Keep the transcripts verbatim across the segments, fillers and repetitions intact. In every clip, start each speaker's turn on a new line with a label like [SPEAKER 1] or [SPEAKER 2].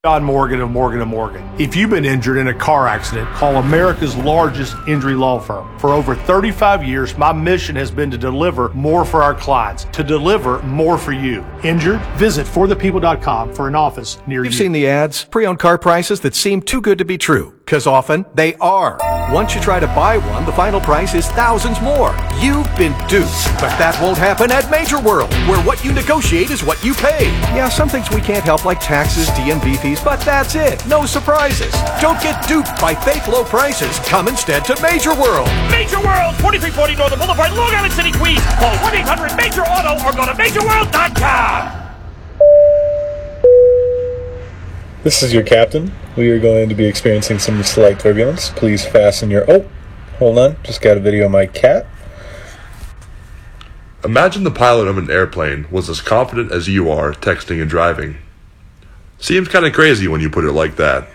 [SPEAKER 1] John Morgan of Morgan and Morgan. If you've been injured in a car accident, call America's largest injury law firm. For over thirty-five years, my mission has been to deliver more for our clients, to deliver more for you. Injured? Visit for the people dot com for an office near you.
[SPEAKER 2] You've seen the ads, pre-owned car prices that seem too good to be true, because often they are. Once you try to buy one, the final price is thousands more. You've been duped, but that won't happen at Major World, where what you negotiate is what you pay. Yeah, some things we can't help, like taxes, D M V fees, but that's it. No surprises. Don't get duped by fake low prices. Come instead to Major World.
[SPEAKER 3] Major World, twenty-three forty Northern Boulevard, Long Island City, Queens. Call one eight hundred major auto or go to major world dot com.
[SPEAKER 4] This is your captain. We are going to be experiencing some slight turbulence. Please fasten your... Oh, hold on. Just got a video of my cat.
[SPEAKER 5] Imagine the pilot of an airplane was as confident as you are texting and driving. Seems kind of crazy when you put it like that.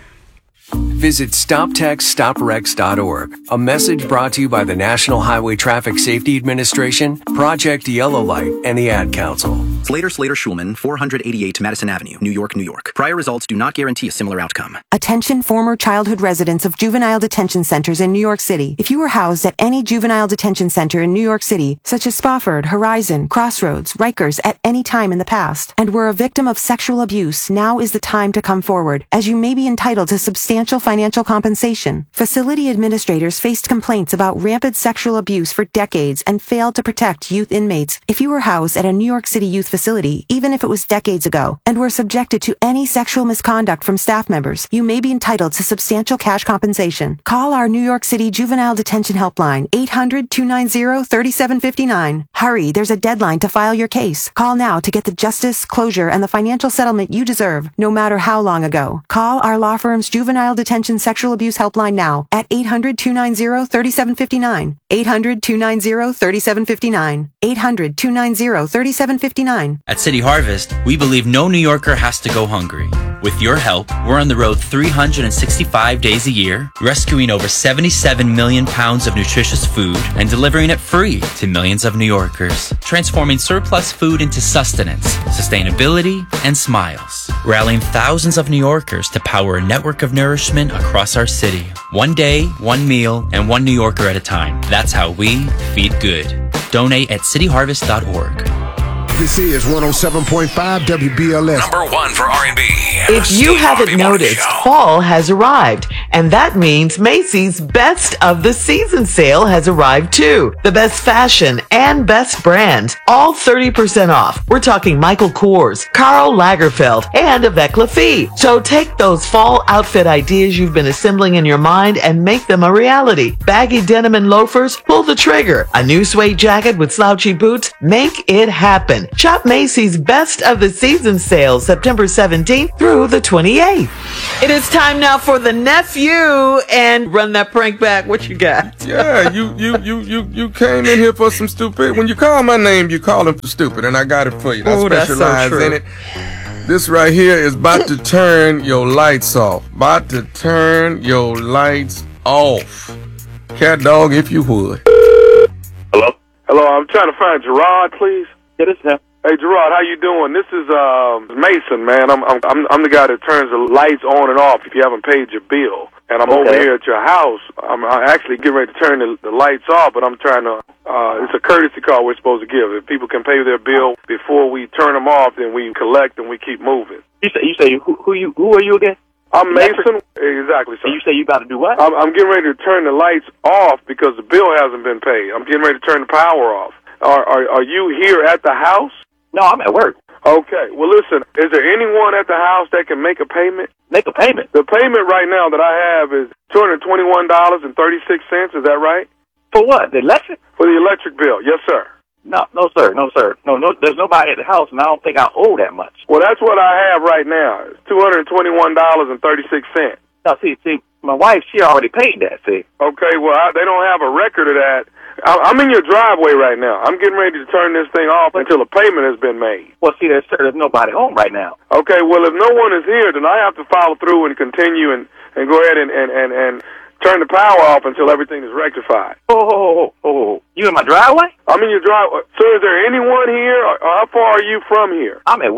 [SPEAKER 6] Visit stop text stop wrecks dot org. A message brought to you by the National Highway Traffic Safety Administration, Project Yellow Light, and the Ad Council.
[SPEAKER 7] Slater Slater Schulman, four eighty-eight Madison Avenue, New York, New York. Prior results do not guarantee a similar outcome.
[SPEAKER 8] Attention former childhood residents of juvenile detention centers in New York City. If you were housed at any juvenile detention center in New York City, such as Spofford, Horizon, Crossroads, Rikers, at any time in the past, and were a victim of sexual abuse, now is the time to come forward, as you may be entitled to substantial financial compensation. Facility administrators faced complaints about rampant sexual abuse for decades and failed to protect youth inmates. If you were housed at a New York City youth facility, even if it was decades ago, and were subjected to any sexual misconduct from staff members, you may be entitled to substantial cash compensation. Call our New York City Juvenile Detention Helpline, eight hundred two nine zero three seven five nine. Hurry, there's a deadline to file your case. Call now to get the justice, closure, and the financial settlement you deserve, no matter how long ago. Call our law firm's Juvenile Detention Sexual Abuse Helpline now at eight hundred two nine zero three seven five nine. eight hundred two nine zero three seven five nine. eight hundred two nine zero three seven five nine.
[SPEAKER 9] At City Harvest, we believe no New Yorker has to go hungry. With your help, we're on the road three hundred sixty-five days a year, rescuing over seventy-seven million pounds of nutritious food and delivering it free to millions of New Yorkers, transforming surplus food into sustenance, sustainability, and smiles, rallying thousands of New Yorkers to power a network of nourishment across our city. One day, one meal, and one New Yorker at a time. That's how we feed good. Donate at city harvest dot org.
[SPEAKER 10] This is one oh seven point five W B L S.
[SPEAKER 11] Number one for R and B.
[SPEAKER 12] If you haven't noticed, fall has arrived, and that means Macy's Best of the Season sale has arrived too. The best fashion and best brands, all thirty percent off. We're talking Michael Kors, Karl Lagerfeld, and Avec La Fille. So take those fall outfit ideas you've been assembling in your mind and make them a reality. Baggy denim and loafers, pull the trigger. A new suede jacket with slouchy boots, make it happen. Shop Macy's Best of the Season sale September seventeenth through the twenty-eighth. It is time now for the nephew and run that prank back. What you got?
[SPEAKER 13] Yeah, you you you you you came in here for some stupid. When you call my name, you call him for stupid, and I got it for you. I
[SPEAKER 12] Ooh,
[SPEAKER 13] specialize
[SPEAKER 12] that's so true.
[SPEAKER 13] in it. This right here is about to turn your lights off. About to turn your lights off. Cat dog, if you would.
[SPEAKER 14] Hello? Hello, I'm trying to find Gerard, please. Yeah, this is him. Hey, Gerard, how you doing? This is uh, Mason, man. I'm, I'm I'm I'm the guy that turns the lights on and off if you haven't paid your bill. And I'm okay. over here at your house. I'm I actually getting ready to turn the, the lights off, but I'm trying to, uh, it's a courtesy call we're supposed to give. If people can pay their bill before we turn them off, then we collect and we keep moving.
[SPEAKER 15] You say, you say who, who you, who are you again?
[SPEAKER 14] I'm Mason. Exactly, sir.
[SPEAKER 15] And you say you about to do what?
[SPEAKER 14] I'm, I'm getting ready to turn the lights off because the bill hasn't been paid. I'm getting ready to turn the power off. Are, are, are you here at the house?
[SPEAKER 15] No, I'm at work.
[SPEAKER 14] Okay. Well, listen, is there anyone at the house that can make a payment?
[SPEAKER 15] Make a payment?
[SPEAKER 14] The payment right now that I have is two hundred twenty-one dollars and thirty-six cents. Is that right?
[SPEAKER 15] For what? The electric?
[SPEAKER 14] For the electric bill. Yes, sir.
[SPEAKER 15] No, no, sir. No, sir. No, no. There's nobody at the house, and I don't think I owe that much.
[SPEAKER 14] Well, that's what I have right now. It's two hundred twenty-one dollars and thirty-six cents.
[SPEAKER 15] No, see, see, my wife, she already paid that, see.
[SPEAKER 14] Okay, well, I, they don't have a record of that. I, I'm in your driveway right now. I'm getting ready to turn this thing off until a payment has been made.
[SPEAKER 15] Well, see, there's, there's nobody home right now.
[SPEAKER 14] Okay, well, if no one is here, then I have to follow through and continue and, and go ahead and, and, and, and turn the power off until everything is rectified.
[SPEAKER 15] Oh, oh, oh, oh, you in my driveway?
[SPEAKER 14] I'm in your driveway. Sir, is there anyone here? Or how far are you from here?
[SPEAKER 15] I'm at work.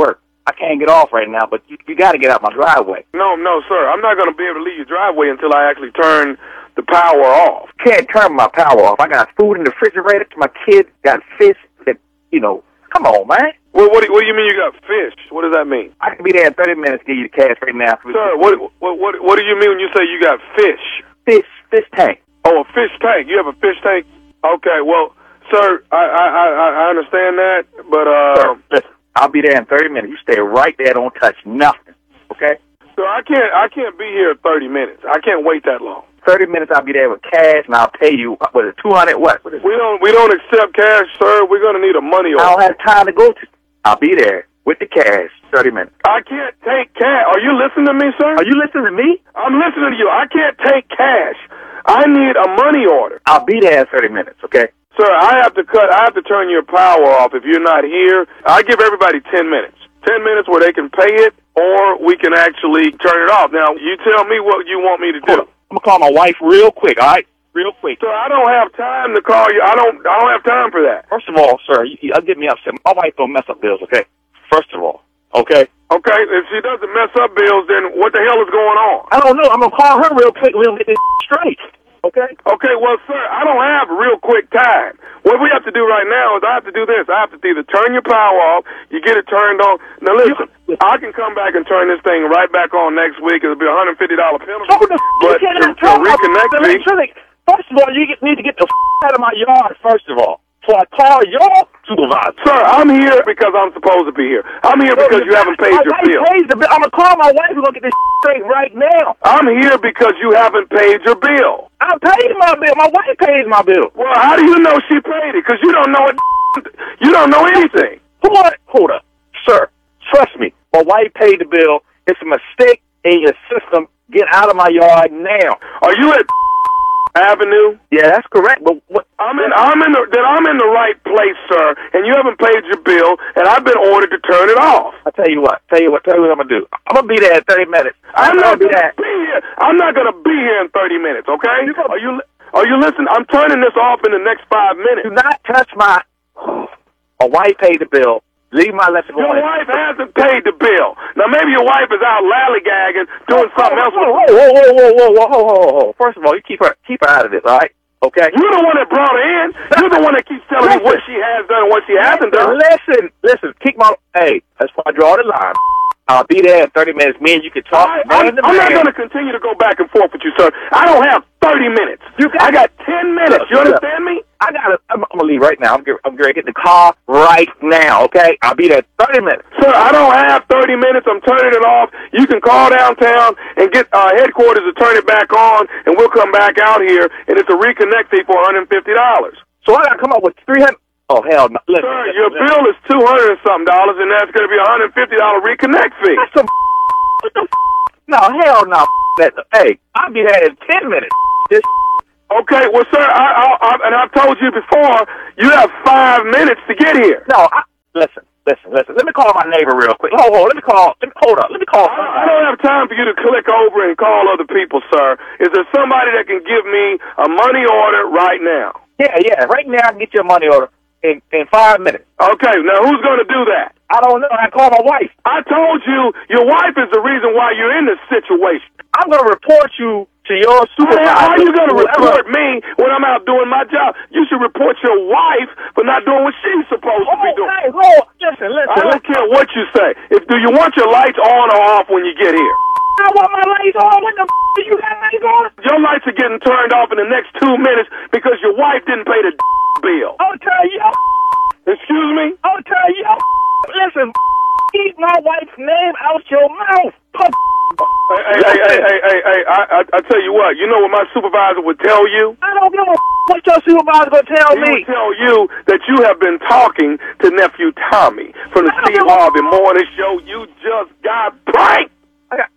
[SPEAKER 15] I can't get off right now, but you, you got to get out my driveway.
[SPEAKER 14] No, no, sir. I'm not going to be able to leave your driveway until I actually turn the power off.
[SPEAKER 15] Can't turn my power off. I got food in the refrigerator. My kids got fish that, you know, come on, man.
[SPEAKER 14] Well, what, do, what do you mean you got fish? What does that mean?
[SPEAKER 15] I can be there in thirty minutes to give you the cash right now.
[SPEAKER 14] Sir, what, what, what, what do you mean when you say you got fish?
[SPEAKER 15] Fish, fish tank.
[SPEAKER 14] Oh, a fish tank. You have a fish tank? Okay, well, sir, I, I, I, I understand that, but, uh...
[SPEAKER 15] Sir, listen, I'll be there in thirty minutes. You stay right there. Don't touch nothing, okay?
[SPEAKER 14] So I can't, I can't be here thirty minutes. I can't wait that long.
[SPEAKER 15] thirty minutes, I'll be there with cash, and I'll pay you, what is it, two hundred what? What is it?
[SPEAKER 14] We don't, we don't accept cash, sir. We're going to need a money order.
[SPEAKER 15] I don't have time to go to. I'll be there with the cash, thirty minutes.
[SPEAKER 14] I can't take cash. Are you listening to me, sir?
[SPEAKER 15] Are you listening to me?
[SPEAKER 14] I'm listening to you. I can't take cash. I need a money order.
[SPEAKER 15] I'll be there in thirty minutes, okay?
[SPEAKER 14] Sir, I have to cut, I have to turn your power off if you're not here. I give everybody ten minutes. ten minutes where they can pay it, or we can actually turn it off. Now, you tell me what you want me to do.
[SPEAKER 15] I'm going to call my wife real quick, all right? Real quick.
[SPEAKER 14] Sir, I don't have time to call you. I don't I don't have time for that.
[SPEAKER 15] First of all, sir, you, you get me upset. My wife don't mess up bills, okay? First of all, okay?
[SPEAKER 14] Okay, if she doesn't mess up bills, then what the hell is going on?
[SPEAKER 15] I don't know. I'm going to call her real quick. We'll get this straight. Okay?
[SPEAKER 14] Okay, well, sir, I don't have real quick time. What we have to do right now is I have to do this. I have to either turn your power off, you get it turned on. Now, listen, I can come back and turn this thing right back on next week. It'll be a one hundred fifty dollars penalty.
[SPEAKER 15] Oh, the
[SPEAKER 14] but
[SPEAKER 15] you
[SPEAKER 14] to,
[SPEAKER 15] cannot
[SPEAKER 14] to
[SPEAKER 15] turn
[SPEAKER 14] reconnect
[SPEAKER 15] the
[SPEAKER 14] me...
[SPEAKER 15] electronic. First of all, you get, need to get the out of my yard, first of all. So I call your supervisor.
[SPEAKER 14] Sir, I'm here because I'm supposed to be here. I'm here because you haven't paid your bill.
[SPEAKER 15] Pays the bill. I'm going to call my wife. We're going to get this straight right now.
[SPEAKER 14] I'm here because you haven't paid your bill.
[SPEAKER 15] I paid my bill. My wife pays my bill.
[SPEAKER 14] Well, how do you know she paid it? Because you don't know it. You don't know anything.
[SPEAKER 15] Hold on. Hold up. Sir, trust me. My wife paid the bill. It's a mistake in your system. Get out of my yard now.
[SPEAKER 14] Are you at Avenue?
[SPEAKER 15] Yeah, that's correct. But what?
[SPEAKER 14] I'm in. I'm in the. Then I'm in the right place, sir. And you haven't paid your bill, and I've been ordered to turn it off.
[SPEAKER 15] I tell you what. Tell you what. Tell you what I'm gonna do. I'm gonna be there in thirty minutes.
[SPEAKER 14] I'm, I'm not
[SPEAKER 15] gonna be
[SPEAKER 14] gonna be here. I'm not gonna be here in thirty minutes. Okay?
[SPEAKER 15] You gonna,
[SPEAKER 14] are you? Are you listening? I'm turning this off in the next five minutes.
[SPEAKER 15] Do not touch my. My wife paid the bill. Leave my lesson
[SPEAKER 14] Your
[SPEAKER 15] going.
[SPEAKER 14] wife hasn't paid the bill. Now, maybe your wife is out lollygagging, doing
[SPEAKER 15] oh,
[SPEAKER 14] something
[SPEAKER 15] oh,
[SPEAKER 14] else.
[SPEAKER 15] Whoa, whoa, whoa, whoa, whoa, whoa, whoa, whoa, whoa. First of all, you keep her, keep her out of this, all right? Okay?
[SPEAKER 14] You're the one that brought her in. You're the one that keeps telling
[SPEAKER 15] listen,
[SPEAKER 14] me what she has done and what she hasn't done.
[SPEAKER 15] Listen, listen, keep my... Hey, that's why I draw the line. I'll be there in thirty minutes. Me and you can talk.
[SPEAKER 14] I, I'm, I'm not going to continue to go back and forth with you, sir. I don't have thirty minutes. You got, I got ten minutes. You understand me?
[SPEAKER 15] I got to... I'm, I'm going to leave right now. I'm, I'm going to get in the car right now, okay? I'll be there in thirty minutes.
[SPEAKER 14] Sir, I don't have thirty minutes. I'm turning it off. You can call downtown and get uh, headquarters to turn it back on, and we'll come back out here, and it's a reconnect fee for one hundred fifty dollars.
[SPEAKER 15] So I got to come up with three hundred... Oh, hell no. Listen,
[SPEAKER 14] sir,
[SPEAKER 15] listen,
[SPEAKER 14] your
[SPEAKER 15] listen.
[SPEAKER 14] bill is two hundred and something dollars, and that's going to be a one hundred fifty dollars reconnect fee.
[SPEAKER 15] That's some... What the... No, hell no. That, hey, I'll be there in ten minutes. This...
[SPEAKER 14] Okay, well, sir, I, I, I, and I've told you before, you have five minutes to get here.
[SPEAKER 15] No, I, listen, listen, listen. Let me call my neighbor real quick. Hold, hold, let me call, let me, hold up, let me call somebody.
[SPEAKER 14] I, I don't have time for you to click over and call other people, sir. Is there somebody that can give me a money order right now?
[SPEAKER 15] Yeah, yeah, right now I can get you a money order in, in five minutes.
[SPEAKER 14] Okay, now who's going to do that?
[SPEAKER 15] I don't know. I call my wife.
[SPEAKER 14] I told you your wife is the reason why you're in this situation.
[SPEAKER 15] I'm going to report you to your supervisor.
[SPEAKER 14] How are you going to report me when I'm out doing my job? You should report your wife for not doing what she's supposed
[SPEAKER 15] oh,
[SPEAKER 14] to be doing.
[SPEAKER 15] Hey, hold, listen, listen.
[SPEAKER 14] I don't
[SPEAKER 15] listen.
[SPEAKER 14] care what you say. If do you want your lights on or off when you get here?
[SPEAKER 15] I want my lights on. What the f*** do you got lights on?
[SPEAKER 14] Your lights are getting turned off in the next two minutes because your wife didn't pay the bill.
[SPEAKER 15] I'll tell you.
[SPEAKER 14] Excuse me?
[SPEAKER 15] I'll tell you. Listen, keep my wife's name out your mouth.
[SPEAKER 14] Hey, hey, hey, hey, hey, hey, hey, I, I, I tell you what, you know what my supervisor would tell you?
[SPEAKER 15] I don't give a f*** what your supervisor going to tell
[SPEAKER 14] he
[SPEAKER 15] me.
[SPEAKER 14] He would tell you that you have been talking to Nephew Tommy from the Steve Harvey Morning Show. You just got pranked.
[SPEAKER 15] I got...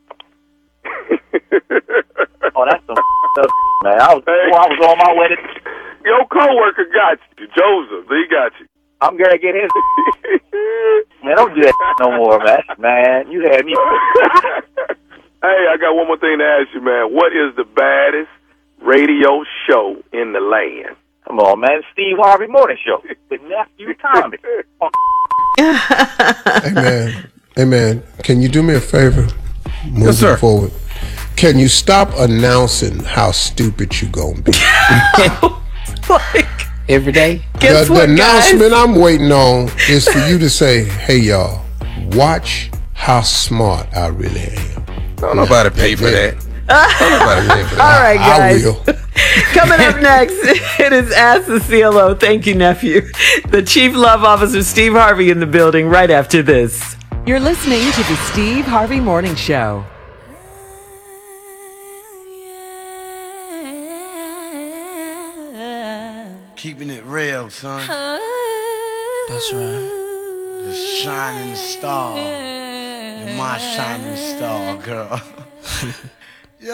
[SPEAKER 15] oh, that's some stuff, man. I was, hey. I was on my way to...
[SPEAKER 14] Your coworker got you, Joseph. He got you.
[SPEAKER 15] I'm gonna get his. Man, don't do that no more, man. Man, you had me.
[SPEAKER 14] Hey, I got one more thing to ask you, man. What is the baddest radio show in the land?
[SPEAKER 15] Come on, man. Steve Harvey Morning Show with Nephew Tommy.
[SPEAKER 4] Hey, man.
[SPEAKER 10] Hey man, can you do me a favor? Moving
[SPEAKER 13] Yes, sir.
[SPEAKER 10] forward. Can you stop announcing how stupid you gonna be?
[SPEAKER 12] Like
[SPEAKER 11] every day.
[SPEAKER 12] Guess
[SPEAKER 10] the,
[SPEAKER 12] what,
[SPEAKER 10] the announcement
[SPEAKER 12] guys?
[SPEAKER 10] I'm waiting on is for you to say, "Hey y'all, watch how smart I really am."
[SPEAKER 13] Don't nobody pay for that. Don't nobody pay for that.
[SPEAKER 12] All right,
[SPEAKER 10] I
[SPEAKER 12] guys.
[SPEAKER 10] will.
[SPEAKER 12] Coming up next, it is Ask the C L O. Thank you, nephew. The Chief Love Officer, Steve Harvey, in the building right after this.
[SPEAKER 16] You're listening to the Steve Harvey Morning Show.
[SPEAKER 17] Keeping it real, son.
[SPEAKER 11] That's right.
[SPEAKER 17] The shining star. You're my shining star, girl.